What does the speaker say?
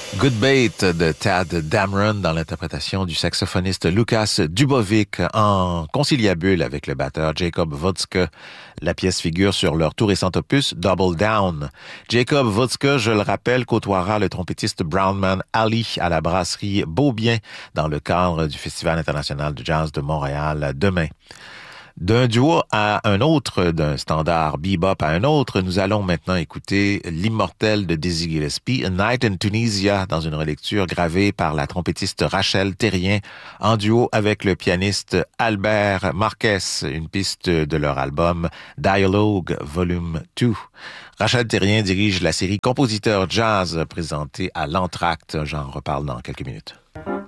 Good Bait de Tad Dameron dans l'interprétation du saxophoniste Lukas Dubovic en conciliabule avec le batteur Jacob Wodske. La pièce figure sur leur tout récent opus Double Down. Jacob Wodske, je le rappelle, côtoiera le trompettiste Brownman Ali à la brasserie Beaubien dans le cadre du Festival international de jazz de Montréal demain. D'un duo à un autre, d'un standard bebop à un autre, nous allons maintenant écouter l'immortel de Dizzy Gillespie, A Night in Tunisia, dans une relecture gravée par la trompettiste Rachel Terrien, en duo avec le pianiste Albert Marquez, une piste de leur album Dialogue Volume 2. Rachel Terrien dirige la série Compositeur Jazz présentée à l'Entracte. J'en reparle dans quelques minutes.